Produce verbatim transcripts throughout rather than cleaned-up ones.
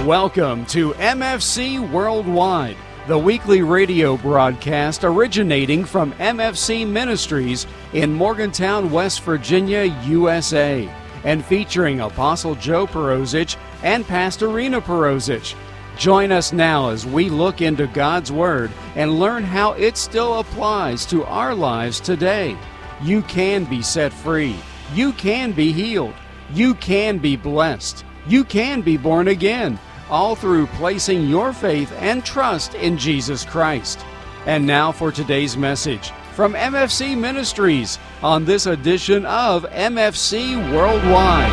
Welcome to M F C Worldwide, the weekly radio broadcast originating from M F C Ministries in Morgantown, West Virginia, U S A, and featuring Apostle Joe Perozich and Pastor Rena Perozich. Join us now as we look into God's Word and learn how it still applies to our lives today. You can be set free. You can be healed. You can be blessed. You can be born again, all through placing your faith and trust in Jesus Christ. And now for today's message from M F C Ministries on this edition of M F C Worldwide.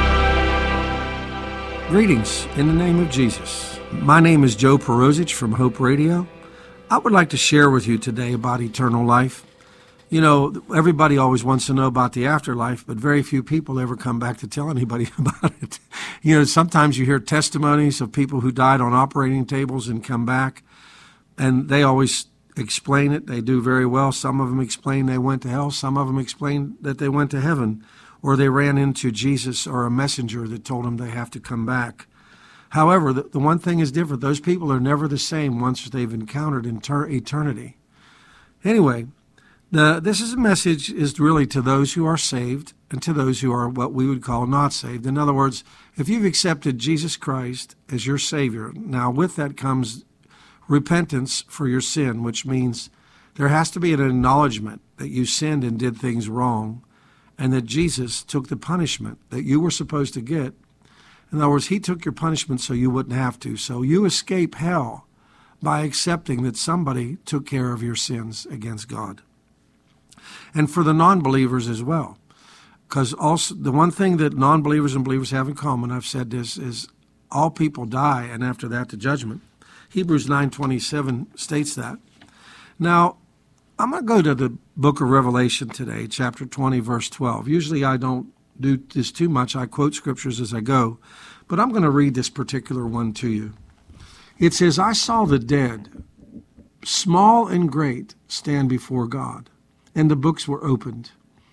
Greetings in the name of Jesus. My name is Joe Perozich from Hope Radio. I would like to share with you today about eternal life. You know, everybody always wants to know about the afterlife, but very few people ever come back to tell anybody about it. You know, sometimes you hear testimonies of people who died on operating tables and come back, and they always explain it. They do very well. Some of them explain they went to hell. Some of them explain that they went to heaven, or they ran into Jesus or a messenger that told them they have to come back. However, the, the one thing is different. Those people are never the same once they've encountered inter- eternity. Anyway, The, this is a message is really to those who are saved and to those who are what we would call not saved. In other words, if you've accepted Jesus Christ as your Savior, now with that comes repentance for your sin, which means there has to be an acknowledgement that you sinned and did things wrong, and that Jesus took the punishment that you were supposed to get. In other words, he took your punishment so you wouldn't have to. So you escape hell by accepting that somebody took care of your sins against God. And for the non-believers as well. Because also the one thing that non-believers and believers have in common, I've said this, is all people die, and after that the judgment. Hebrews nine twenty-seven states that. Now, I'm going to go to the book of Revelation today, chapter twenty, verse twelve. Usually I don't do this too much. I quote scriptures as I go. But I'm going to read this particular one to you. It says, I saw the dead, small and great, stand before God. And the books were opened.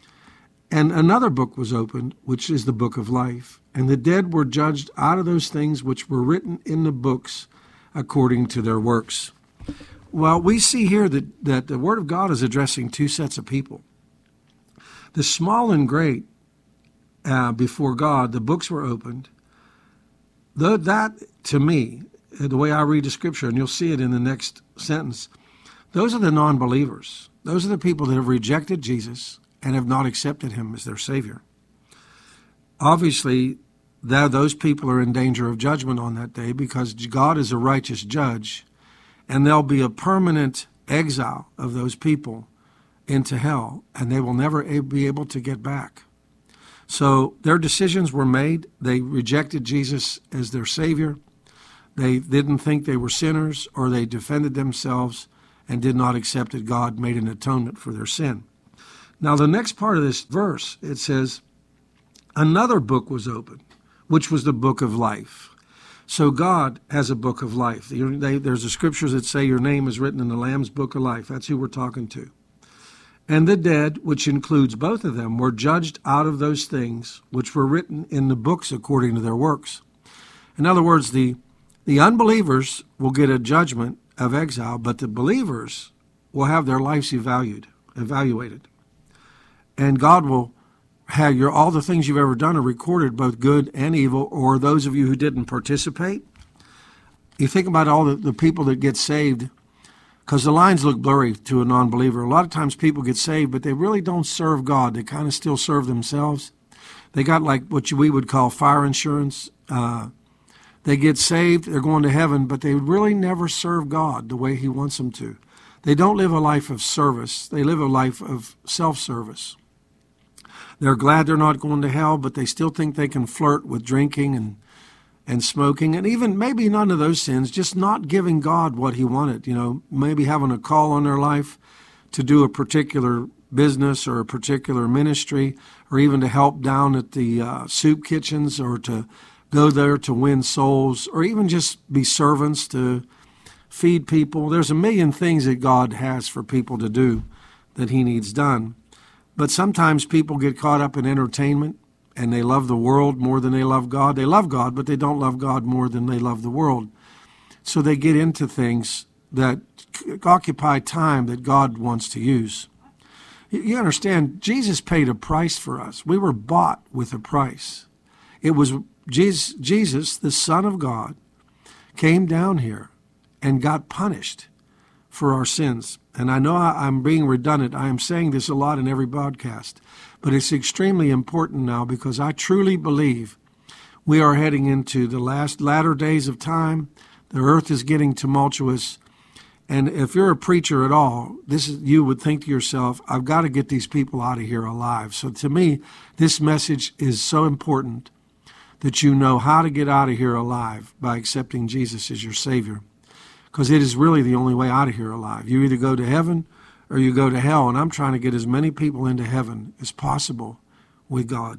And another book was opened, which is the book of life. And the dead were judged out of those things which were written in the books according to their works. Well, we see here that, that the Word of God is addressing two sets of people. The small and great, uh, before God, the books were opened. The, that, to me, the way I read the Scripture, and you'll see it in the next sentence, those are the non-believers. Those are the people that have rejected Jesus and have not accepted him as their Savior. Obviously, that those people are in danger of judgment on that day because God is a righteous judge, and there'll be a permanent exile of those people into hell, and they will never be able to get back. So their decisions were made. They rejected Jesus as their Savior. They didn't think they were sinners, or they defended themselves and did not accept that God made an atonement for their sin. Now, the next part of this verse, it says, another book was opened, which was the book of life. So God has a book of life. There's the scriptures that say your name is written in the Lamb's book of life. That's who we're talking to. And the dead, which includes both of them, were judged out of those things which were written in the books according to their works. In other words, the, the unbelievers will get a judgment of exile, but the believers will have their lives evaluated, evaluated. And God will have your all the things you've ever done are recorded, both good and evil, or those of you who didn't participate. You think about all the, the people that get saved, because the lines look blurry to a non-believer. A lot of times people get saved, but they really don't serve God. They kind of still serve themselves. They got like what we would call fire insurance. Uh, They get saved, they're going to heaven, but they really never serve God the way he wants them to. They don't live a life of service. They live a life of self-service. They're glad they're not going to hell, but they still think they can flirt with drinking and, and smoking, and even maybe none of those sins, just not giving God what he wanted. You know, maybe having a call on their life to do a particular business or a particular ministry, or even to help down at the uh, soup kitchens, or to go there to win souls, or even just be servants to feed people. There's a million things that God has for people to do that he needs done. But sometimes people get caught up in entertainment and they love the world more than they love God. They love God, but they don't love God more than they love the world. So they get into things that occupy time that God wants to use. You understand, Jesus paid a price for us. We were bought with a price. It was Jesus, Jesus, the Son of God, came down here and got punished for our sins. And I know I'm being redundant. I am saying this a lot in every broadcast, but it's extremely important now because I truly believe we are heading into the last latter days of time. The earth is getting tumultuous. And if you're a preacher at all, this is, you would think to yourself, I've got to get these people out of here alive. So to me, this message is so important that you know how to get out of here alive by accepting Jesus as your Savior. Because it is really the only way out of here alive. You either go to heaven or you go to hell. And I'm trying to get as many people into heaven as possible with God.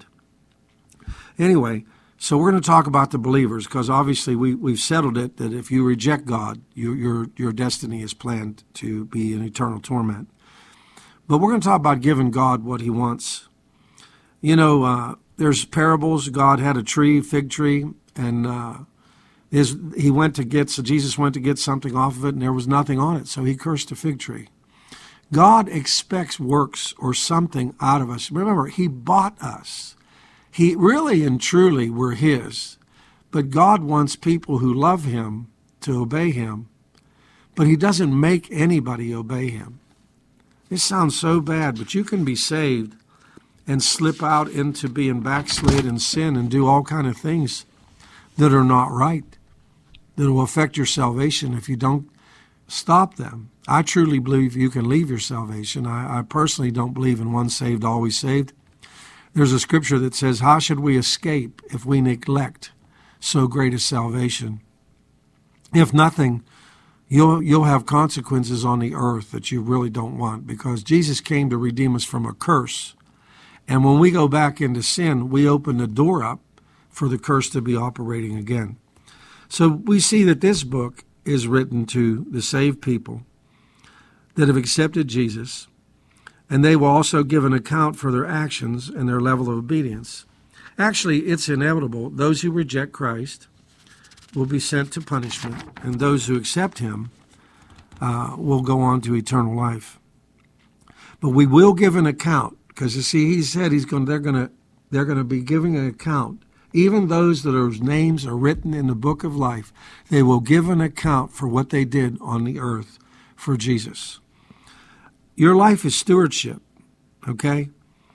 Anyway, so we're going to talk about the believers because obviously we, we've settled it that if you reject God, you, your, your destiny is planned to be in eternal torment. But we're going to talk about giving God what he wants. You know, uh, there's parables. God had a tree, fig tree, and uh, his, he went to get, so Jesus went to get something off of it, and there was nothing on it, so he cursed the fig tree. God expects works or something out of us. Remember, he bought us. He really and truly were his. But God wants people who love him to obey him, but he doesn't make anybody obey him. This sounds so bad, but you can be saved and slip out into being backslid and sin and do all kind of things that are not right, that will affect your salvation if you don't stop them. I truly believe you can leave your salvation. I, I personally don't believe in once saved, always saved. There's a scripture that says, how should we escape if we neglect so great a salvation? If nothing, you'll you'll have consequences on the earth that you really don't want, because Jesus came to redeem us from a curse. And when we go back into sin, we open the door up for the curse to be operating again. So we see that this book is written to the saved people that have accepted Jesus, and they will also give an account for their actions and their level of obedience. Actually, it's inevitable. Those who reject Christ will be sent to punishment, and those who accept him uh, will go on to eternal life. But we will give an account, because you see, he said he's going. They're going to. They're going to be giving an account. Even those that whose names are written in the book of life, they will give an account for what they did on the earth for Jesus. Your life is stewardship, okay?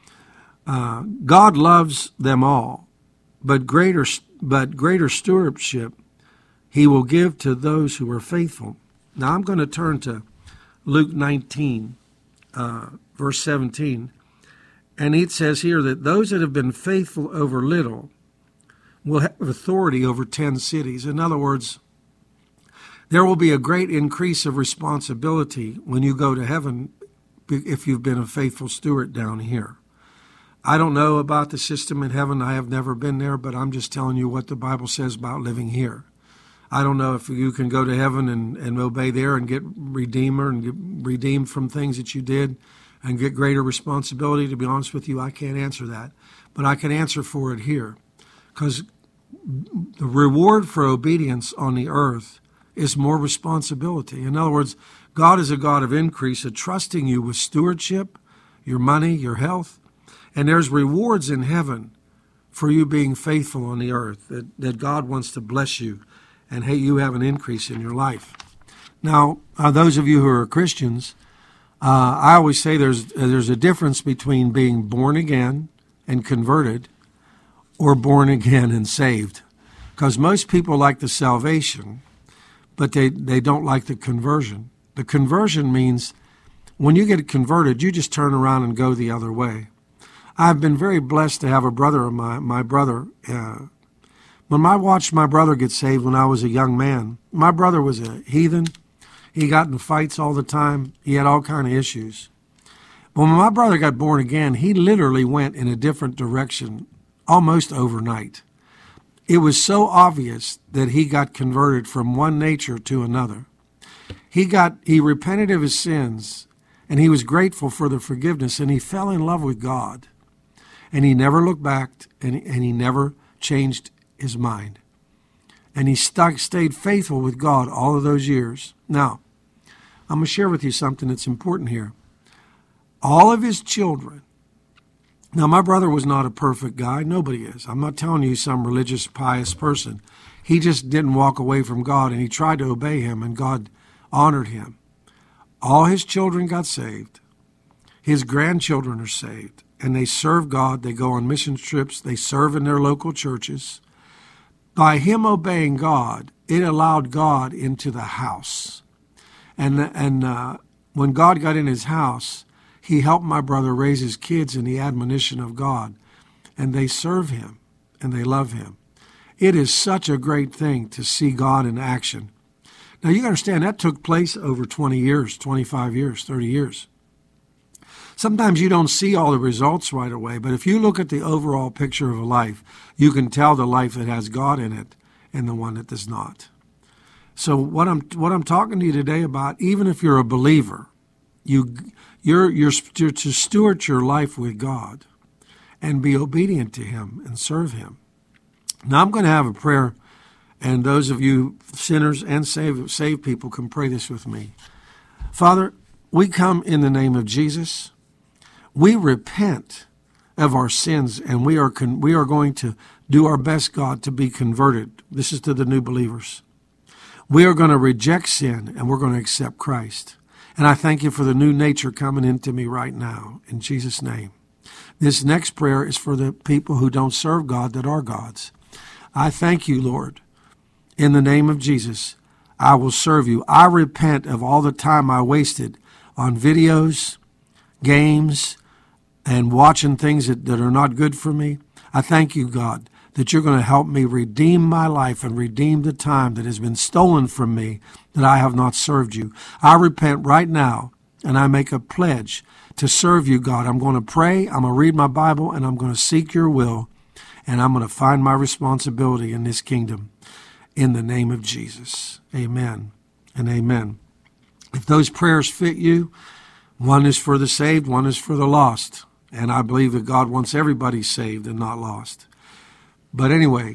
Uh, God loves them all, but greater, but greater stewardship he will give to those who are faithful. Now I'm going to turn to Luke nineteen, uh, verse seventeen, and it says here that those that have been faithful over little will have authority over ten cities. In other words, there will be a great increase of responsibility when you go to heaven if you've been a faithful steward down here. I don't know about the system in heaven. I have never been there, but I'm just telling you what the Bible says about living here. I don't know if you can go to heaven and, and obey there and get redeemer and get redeemed from things that you did and get greater responsibility. To be honest with you, I can't answer that, but I can answer for it here, because the reward for obedience on the earth is more responsibility. In other words, God is a God of increase, of trusting you with stewardship, your money, your health, and there's rewards in heaven for you being faithful on the earth, that, that God wants to bless you and hey, you have an increase in your life. Now, uh, those of you who are Christians, uh, I always say there's there's a difference between being born again and converted or born again and saved, because most people like the salvation, but they, they don't like the conversion. The conversion means when you get converted, you just turn around and go the other way. I've been very blessed to have a brother of my, my brother. Uh, when I watched my brother get saved when I was a young man, my brother was a heathen. He got in fights all the time. He had all kind of issues. But when my brother got born again, he literally went in a different direction almost overnight. It was so obvious that he got converted from one nature to another. He got he repented of his sins, and he was grateful for the forgiveness, and he fell in love with God. And he never looked back, and, and he never changed his mind. And he stuck, stayed faithful with God all of those years. Now, I'm going to share with you something that's important here. All of his children. Now, my brother was not a perfect guy. Nobody is. I'm not telling you he's some religious, pious person. He just didn't walk away from God, and he tried to obey him, and God honored him. All his children got saved. His grandchildren are saved, and they serve God. They go on mission trips. They serve in their local churches. By him obeying God, it allowed God into the house. And, and uh, when God got in his house, he helped my brother raise his kids in the admonition of God. And they serve him, and they love him. It is such a great thing to see God in action. Now, you understand that took place over twenty years, twenty-five years, thirty years. Sometimes you don't see all the results right away, but if you look at the overall picture of a life, you can tell the life that has God in it and the one that does not. So what I'm what I'm talking to you today about, even if you're a believer, you you're you're, you're to steward your life with God and be obedient to him and serve him. Now I'm going to have a prayer, and those of you sinners and saved saved people can pray this with me. Father, we come in the name of Jesus. We repent of our sins, and we are con- we are going to do our best, God, to be converted. This is to the new believers. We are going to reject sin, and we're going to accept Christ. And I thank you for the new nature coming into me right now, in Jesus' name. This next prayer is for the people who don't serve God that are God's. I thank you, Lord. In the name of Jesus, I will serve you. I repent of all the time I wasted on videos, games, and watching things that, that are not good for me. I thank you, God, that you're going to help me redeem my life and redeem the time that has been stolen from me that I have not served you. I repent right now, and I make a pledge to serve you, God. I'm going to pray, I'm going to read my Bible, and I'm going to seek your will, and I'm going to find my responsibility in this kingdom. In the name of Jesus. Amen and amen. If those prayers fit you, one is for the saved, one is for the lost. And I believe that God wants everybody saved and not lost. But anyway,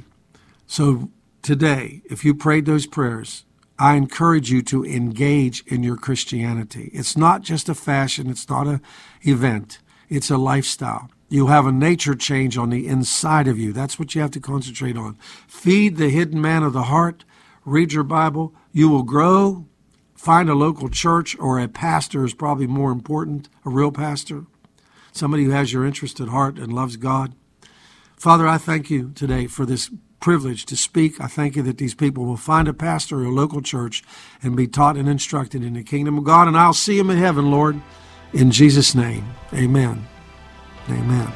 so today, if you prayed those prayers, I encourage you to engage in your Christianity. It's not just a fashion. It's not an event. It's a lifestyle. You have a nature change on the inside of you. That's what you have to concentrate on. Feed the hidden man of the heart. Read your Bible. You will grow. Find a local church, or a pastor is probably more important, a real pastor. Somebody who has your interest at heart and loves God. Father, I thank you today for this privilege to speak. I thank you that these people will find a pastor or a local church and be taught and instructed in the kingdom of God, and I'll see them in heaven, Lord. In Jesus' name, amen. Amen.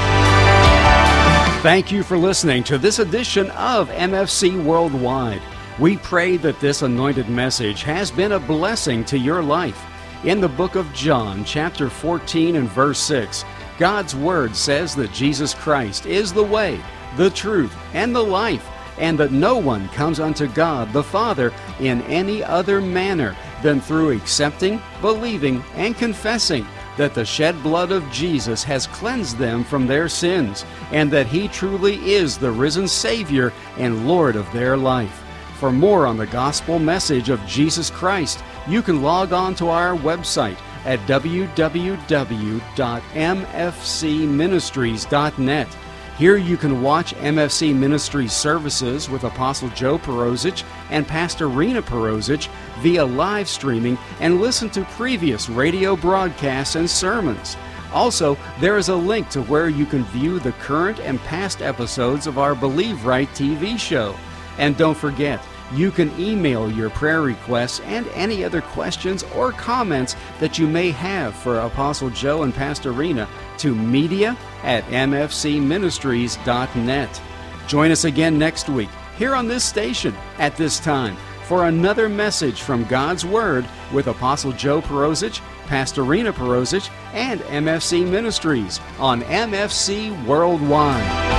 Thank you for listening to this edition of M F C Worldwide. We pray that this anointed message has been a blessing to your life. In the book of John, chapter fourteen and verse six, God's Word says that Jesus Christ is the way, the truth, and the life, and that no one comes unto God the Father in any other manner than through accepting, believing, and confessing that the shed blood of Jesus has cleansed them from their sins, and that He truly is the risen Savior and Lord of their life. For more on the gospel message of Jesus Christ, you can log on to our website at w w w dot m f c ministries dot net. Here you can watch M F C Ministries services with Apostle Joe Perosic and Pastor Rena Perosic via live streaming, and listen to previous radio broadcasts and sermons. Also, there is a link to where you can view the current and past episodes of our Believe Right T V show. And don't forget, you can email your prayer requests and any other questions or comments that you may have for Apostle Joe and Pastor Rena to media at m f c ministries dot net. Join us again next week here on this station at this time for another message from God's Word with Apostle Joe Perosic, Pastor Rena Perosic, and M F C Ministries on M F C Worldwide.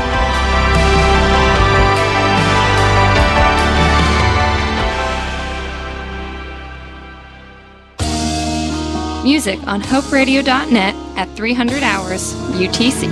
Music on hope radio dot net at three hundred hours U T C.